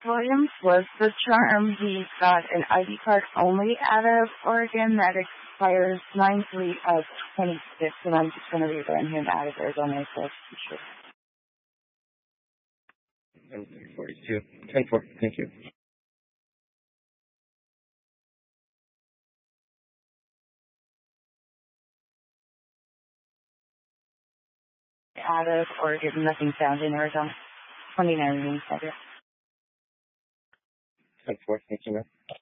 Williams was the charm. He got an ID card only out of Oregon that expires 9/3 of 26, and I'm just going to rerun him out of Arizona, so sure. 42. 24. Thank you. Out of Oregon, nothing found in Arizona. 29 remains. 24. Thank you, ma'am.